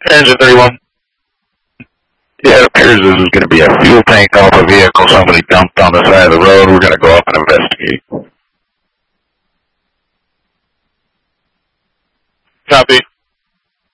Engine 31. Yeah, it appears this is going to be a fuel tank off a vehicle somebody dumped on the side of the road. We're going to go up and investigate. Copy.